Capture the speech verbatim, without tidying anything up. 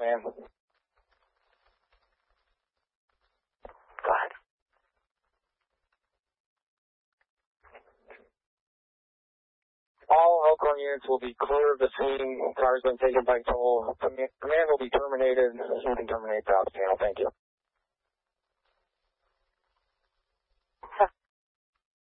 man. Go ahead. All Elkhorn units will be clear of the scene. Car's been taken by toll. Command will be terminated. You can terminate the ops channel. Thank you.